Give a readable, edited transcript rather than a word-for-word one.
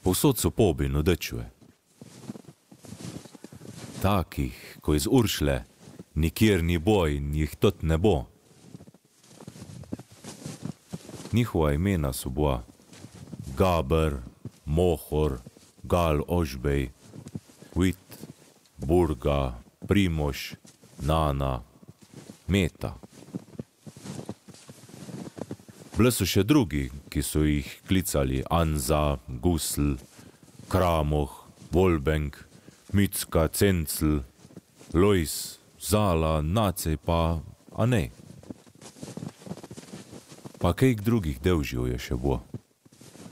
Povsod so pobi nudečuje. Takih, ko iz Uršle, nikjer ni boj in jih tot ne bo. Njihova imena so bila Gaber, Mohor, Gal Ožbej, Vit, Burga, Primož, Nana, Meta. Bile so še drugi, ki so jih klicali Anza, Gusl, Kramoh, Volbenk, Micka, Cencl, Lojs, Zala, Nacej pa Anej. Pa kejk drugih devžjev je še bo.